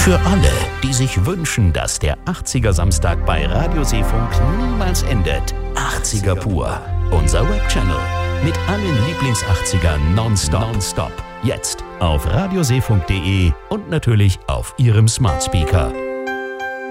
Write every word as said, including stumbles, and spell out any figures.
Für alle, die sich wünschen, dass der achtziger Samstag bei Radio Seefunk niemals endet. achtziger pur. Unser Webchannel. Mit allen Lieblings-achtzigern nonstop. nonstop. Jetzt auf radioseefunk punkt de und natürlich auf Ihrem Smart Speaker.